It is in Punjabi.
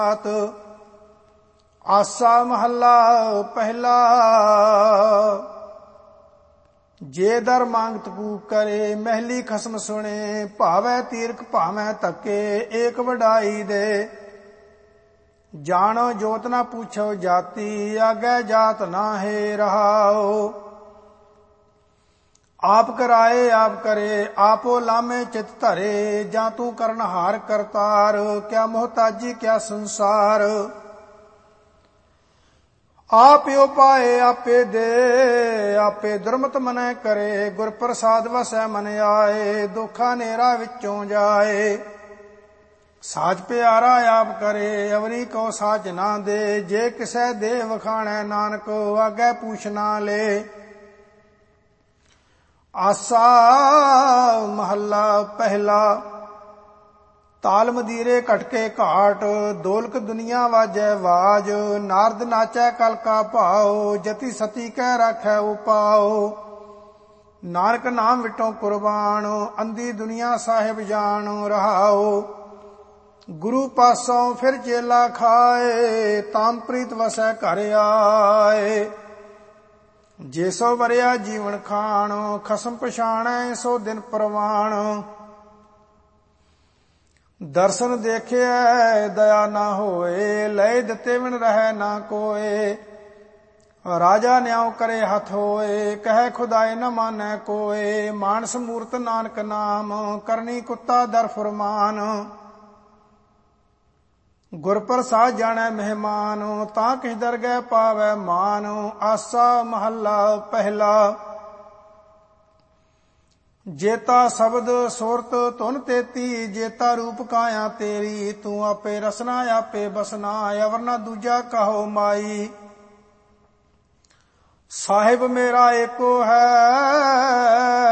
ਆਸਾ ਮਹੱਲਾ ਪਹਿਲਾ। ਜੇ ਦਰ ਮੰਗਤ ਕੂਕ ਕਰੇ, ਮਹਿਲੀ ਖਸਮ ਸੁਣੇ। ਭਾਵੈ ਤੀਰਕ ਭਾਵੈ ਧੱਕੇ, ਏਕ ਵਡਾਈ ਦੇ। ਜਾਣੋ ਜੋਤ ਨਾ ਪੁੱਛੋ ਜਾਤੀ, ਆਗੈ ਜਾਤ ਨਾਹੀ ਰਹਾਓ। ਆਪ ਕਰਾਏ ਆਪ ਕਰੇ, ਆਪੋ ਲਾਮੇ ਚਿਤ ਧਰੇ। ਜਾਂ ਤੂੰ ਕਰਨਹਾਰ ਕਰਤਾਰ, ਕਿਆ ਮੁਹਤਾਜੀ ਕਿਆ ਸੰਸਾਰ। ਆਪਿਓ ਪਾਏ ਆਪੇ ਦੇ, ਆਪੇ ਦੁਰਮਤ ਮਨੈ ਕਰੇ। ਗੁਰ ਪ੍ਰਸਾਦ ਵਸੈ ਮਨ ਆਏ, ਦੁਖਾ ਨੇਰਾ ਵਿੱਚੋਂ ਜਾਏ। ਸਾਚ ਪਿਆਰਾ ਆਪ ਕਰੇ, ਅਵਰੀ ਕੋ ਸਾਚ ਨਾ ਦੇ। ਜੇ ਕਿਸੈ ਦੇ ਵਖਾਣੈ ਨਾਨਕ, ਆਗੇ ਪੂਛ ਨਾ ਲੇ। ਆਸਾ ਮਹੱਲਾ ਪਹਿਲਾ। ਤਾਲ ਮਦੀਰੇ ਘਟਕੇ ਘਾਟ, ਦੋਲਕ ਦੁਨੀਆ ਵਾਜੈ ਵਾਜ। ਨਾਰਦ ਨਾਚੈ ਕਲ ਕਾ ਭਾਉ, ਜਤੀ ਸਤੀ ਕਹਿ ਰਾਖੈ ਉਪਾਉ। ਨਾਨਕ ਨਾਮ ਵਿਟੋ ਕੁਰਬਾਨ, ਅੰਧੀ ਦੁਨੀਆ ਸਾਹਿਬ ਜਾਣ ਰਹਾਉ। ਗੁਰੂ ਪਾਸੋਂ ਫਿਰ ਚੇਲਾ ਖਾਏ, ਤਾਮ ਪ੍ਰੀਤ ਵਸੈ ਘਰ ਆਏ। ਜੇ ਸੋ ਵਰਿਆ ਜੀਵਨ ਖਾਣ, ਖਸਮ ਪਛਾਣੈ ਸੋ ਦਿਨ ਪ੍ਰਵਾਣ। ਦਰਸ਼ਨ ਦੇਖਿਐ ਦਇਆ ਨਾ ਹੋਏ, ਲਏ ਦਿੱਤੇ ਬਿਨ ਰਹਿ ਨਾ ਕੋਏ। ਰਾਜਾ ਨਿਆਉ ਕਰੇ ਹੱਥ ਹੋਏ, ਕਹੈ ਖੁਦਾਏ ਨ ਮਾਨੈ ਕੋਏ। ਮਾਨਸ ਮੂਰਤ ਨਾਨਕ ਨਾਮ, ਕਰਨੀ ਕੁੱਤਾ ਦਰ ਫੁਰਮਾਨ। ਗੁਰ ਪ੍ਰਸਾਦ ਜਾਣੈ ਮਹਿਮਾਨ, ਤਾਂ ਕਿਸ ਦਰਗਹਿ ਪਾਵੈ ਮਾਨ। ਆਸਾ ਮਹੱਲਾ ਪਹਿਲਾ। ਜੇਤਾ ਸ਼ਬਦ ਸੁਰਤ ਧੁਨ ਤੇਤੀ, ਜੇਤਾ ਰੂਪ ਕਾਇਆ ਤੇਰੀ। ਤੂੰ ਆਪੇ ਰਸਨਾ ਆਪੇ ਬਸਨਾ, ਅਵਰ ਨਾ ਦੂਜਾ ਕਹੋ ਮਾਈ। ਸਾਹਿਬ ਮੇਰਾ ਏਕੋ ਹੈ,